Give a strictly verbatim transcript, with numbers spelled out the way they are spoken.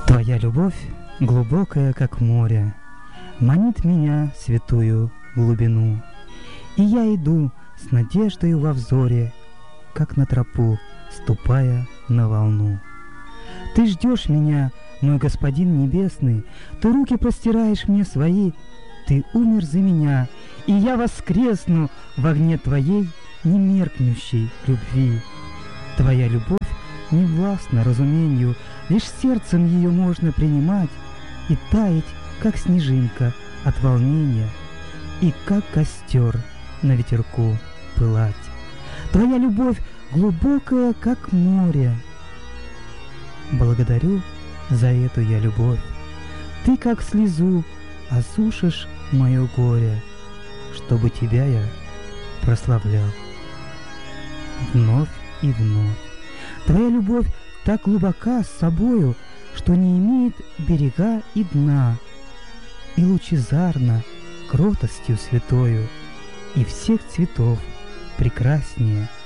Твоя любовь, глубокая, как море, манит меня в святую глубину. И я иду с надеждою во взоре, как на тропу, ступая на волну. Ты ждешь меня, мой господин небесный, ты руки простираешь мне свои, ты умер за меня, и я воскресну в огне твоей немеркнущей любви. Твоя любовь не властна разумению, лишь сердцем ее можно принимать и таять, как снежинка от волнения, и как костер на ветерку пылать. Твоя любовь глубокая, как море. Благодарю за эту я любовь. Ты, как слезу, осушишь мое горе, чтобы тебя я прославлял вновь и вновь. Твоя любовь так глубока с собою, что не имеет берега и дна, и лучезарна кротостью святою, и всех цветов прекраснее